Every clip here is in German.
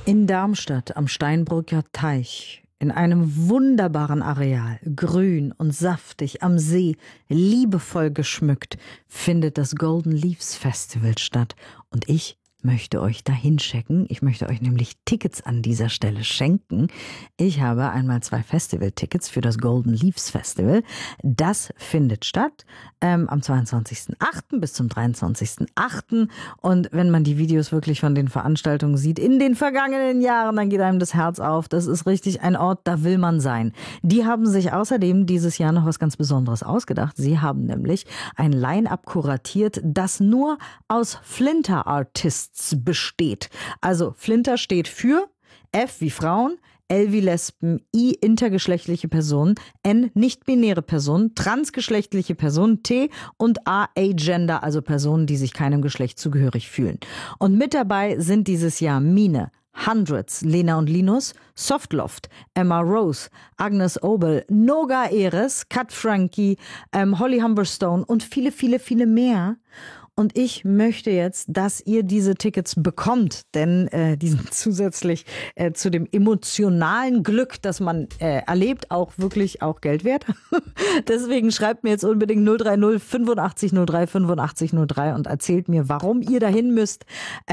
In Darmstadt am Steinbrücker Teich, in einem wunderbaren Areal, grün und saftig am See, liebevoll geschmückt, findet das Golden Leaves Festival statt. Und ich möchte euch dahin schicken. Ich möchte euch nämlich Tickets an dieser Stelle schenken. Ich habe einmal 2 Festival-Tickets für das Golden Leaves Festival. Das findet statt am 22.08. bis zum 23.08. Und wenn man die Videos wirklich von den Veranstaltungen sieht in den vergangenen Jahren, dann geht einem das Herz auf. Das ist richtig ein Ort, da will man sein. Die haben sich außerdem dieses Jahr noch was ganz Besonderes ausgedacht. Sie haben nämlich ein Line-Up kuratiert, das nur aus Flinter-Artists besteht. Also Flinter steht für F wie Frauen, L wie Lesben, I intergeschlechtliche Personen, N nicht-binäre Personen, transgeschlechtliche Personen, T und A agender, also Personen, die sich keinem Geschlecht zugehörig fühlen. Und mit dabei sind dieses Jahr Mine, Hundreds, Lena und Linus, Softloft, Emma Rose, Agnes Obel, Noga Eres, Kat Frankie, Holly Humberstone und viele, viele, viele mehr. Und ich möchte jetzt, dass ihr diese Tickets bekommt, denn die sind zusätzlich zu dem emotionalen Glück, das man erlebt, auch wirklich auch Geld wert. Deswegen schreibt mir jetzt unbedingt 030 85 03 85 03 und erzählt mir, warum ihr dahin müsst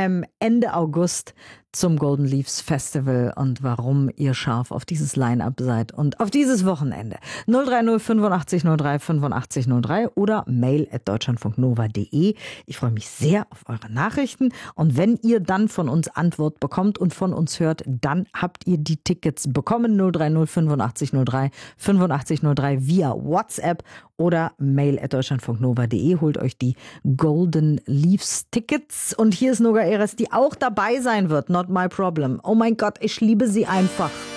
Ende August zum Golden Leaves Festival und warum ihr scharf auf dieses Line-Up seid und auf dieses Wochenende. 030 85 03 85 03 oder mail@deutschlandfunknova.de. Ich freue mich sehr auf eure Nachrichten und wenn ihr dann von uns Antwort bekommt und von uns hört, dann habt ihr die Tickets bekommen. 030 85 03 85 03 via WhatsApp oder mail@deutschlandfunknova.de. Holt euch die Golden Leaves Tickets. Und hier ist Noga Eres, die auch dabei sein wird. Not my problem. Oh mein Gott, ich liebe sie einfach.